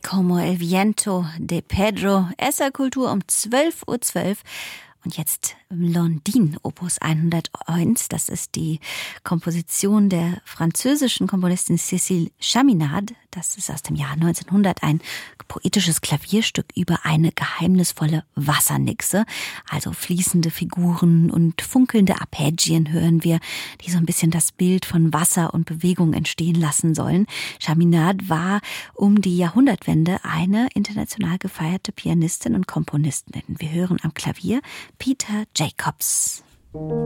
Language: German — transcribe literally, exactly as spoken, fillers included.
Como el viento de Pedro, S R-Kultur um zwölf Uhr zwölf. Und jetzt Blondine, Opus hunderteins. Das ist die Komposition der französischen Komponistin Cécile Chaminade. Das ist aus dem Jahr neunzehnhundert ein poetisches Klavierstück über eine geheimnisvolle Wassernixe. Also fließende Figuren und funkelnde Arpeggien hören wir, die so ein bisschen das Bild von Wasser und Bewegung entstehen lassen sollen. Chaminade war um die Jahrhundertwende eine international gefeierte Pianistin und Komponistin. Wir hören am Klavier Peter Jacobs.